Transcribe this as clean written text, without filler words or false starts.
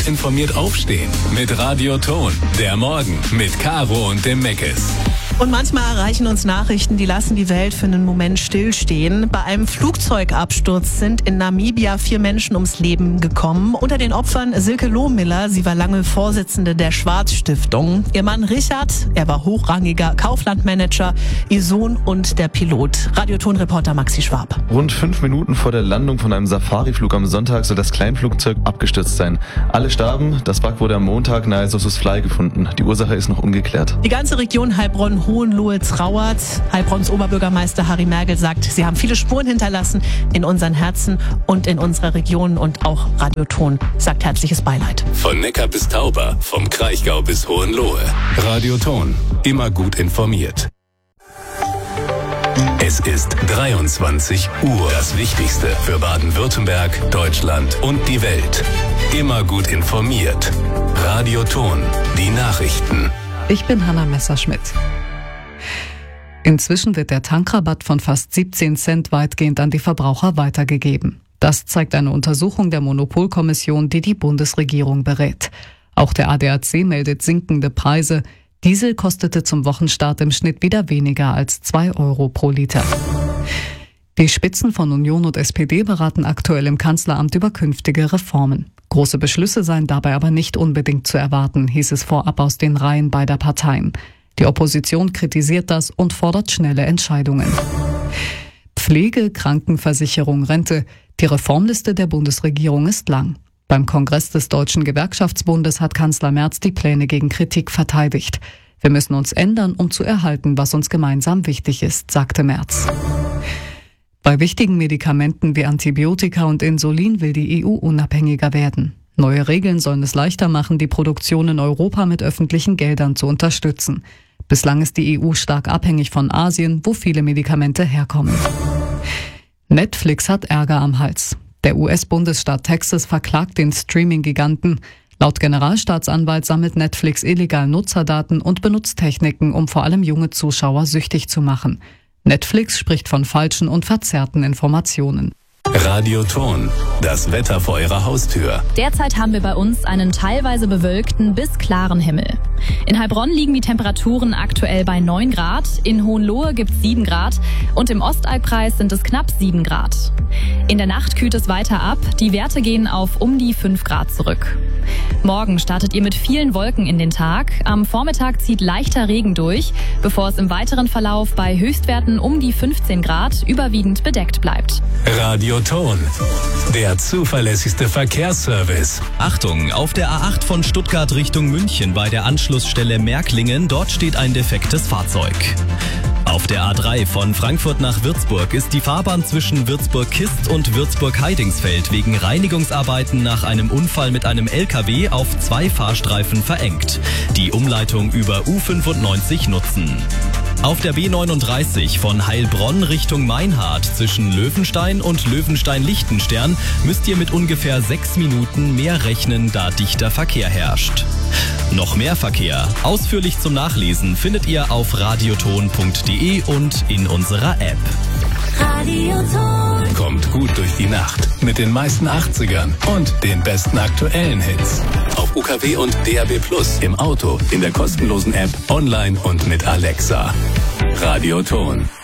informiert aufstehen mit Radio Ton. Der Morgen mit Caro und dem Meckes. Und manchmal erreichen uns Nachrichten, die lassen die Welt für einen Moment stillstehen. Bei einem Flugzeugabsturz sind in Namibia 4 Menschen ums Leben gekommen. Unter den Opfern Silke Lohmiller, sie war lange Vorsitzende der Schwarz-Stiftung. Ihr Mann Richard, er war hochrangiger Kauflandmanager, ihr Sohn und der Pilot. Radioton-Reporter Maxi Schwab. Rund 5 Minuten vor der Landung von einem Safari-Flug am Sonntag soll das Kleinflugzeug abgestürzt sein. Alle starben, das Wrack wurde am Montag nahe Sossusvlei gefunden. Die Ursache ist noch ungeklärt. Die ganze Region Heilbronn, Hohenlohe-Trauert. Heilbronns Oberbürgermeister Harry Mergel sagt, sie haben viele Spuren hinterlassen in unseren Herzen und in unserer Region, und auch Radioton sagt herzliches Beileid. Von Neckar bis Tauber, vom Kraichgau bis Hohenlohe. Radioton, immer gut informiert. Es ist 23 Uhr. Das Wichtigste für Baden-Württemberg, Deutschland und die Welt. Immer gut informiert. Radioton, die Nachrichten. Ich bin Hanna Messerschmidt. Inzwischen wird der Tankrabatt von fast 17 Cent weitgehend an die Verbraucher weitergegeben. Das zeigt eine Untersuchung der Monopolkommission, die die Bundesregierung berät. Auch der ADAC meldet sinkende Preise. Diesel kostete zum Wochenstart im Schnitt wieder weniger als 2 Euro pro Liter. Die Spitzen von Union und SPD beraten aktuell im Kanzleramt über künftige Reformen. Große Beschlüsse seien dabei aber nicht unbedingt zu erwarten, hieß es vorab aus den Reihen beider Parteien. Die Opposition kritisiert das und fordert schnelle Entscheidungen. Pflege, Krankenversicherung, Rente. Die Reformliste der Bundesregierung ist lang. Beim Kongress des Deutschen Gewerkschaftsbundes hat Kanzler Merz die Pläne gegen Kritik verteidigt. Wir müssen uns ändern, um zu erhalten, was uns gemeinsam wichtig ist, sagte Merz. Bei wichtigen Medikamenten wie Antibiotika und Insulin will die EU unabhängiger werden. Neue Regeln sollen es leichter machen, die Produktion in Europa mit öffentlichen Geldern zu unterstützen. Bislang ist die EU stark abhängig von Asien, wo viele Medikamente herkommen. Netflix hat Ärger am Hals. Der US-Bundesstaat Texas verklagt den Streaming-Giganten. Laut Generalstaatsanwalt sammelt Netflix illegal Nutzerdaten und benutzt Techniken, um vor allem junge Zuschauer süchtig zu machen. Netflix spricht von falschen und verzerrten Informationen. Radioton, das Wetter vor Ihrer Haustür. Derzeit haben wir bei uns einen teilweise bewölkten bis klaren Himmel. In Heilbronn liegen die Temperaturen aktuell bei 9 Grad, in Hohenlohe gibt es 7 Grad und im Ostalbkreis sind es knapp 7 Grad. In der Nacht kühlt es weiter ab, die Werte gehen auf um die 5 Grad zurück. Morgen startet ihr mit vielen Wolken in den Tag. Am Vormittag zieht leichter Regen durch, bevor es im weiteren Verlauf bei Höchstwerten um die 15 Grad überwiegend bedeckt bleibt. Radioton, der zuverlässigste Verkehrsservice. Achtung, auf der A8 von Stuttgart Richtung München bei der Anschlussstelle Märklingen, dort steht ein defektes Fahrzeug. Auf der A3 von Frankfurt nach Würzburg ist die Fahrbahn zwischen Würzburg-Kist und Würzburg-Heidingsfeld wegen Reinigungsarbeiten nach einem Unfall mit einem LKW auf 2 Fahrstreifen verengt. Die Umleitung über U95 nutzen. Auf der B39 von Heilbronn Richtung Meinhardt zwischen Löwenstein und Löwenstein-Lichtenstern müsst ihr mit ungefähr 6 Minuten mehr rechnen, da dichter Verkehr herrscht. Noch mehr Verkehr, ausführlich zum Nachlesen, findet ihr auf radioton.de und in unserer App. Radioton kommt gut durch die Nacht mit den meisten 80ern und den besten aktuellen Hits. Auf UKW und DAB+ im Auto, in der kostenlosen App, online und mit Alexa. Radioton.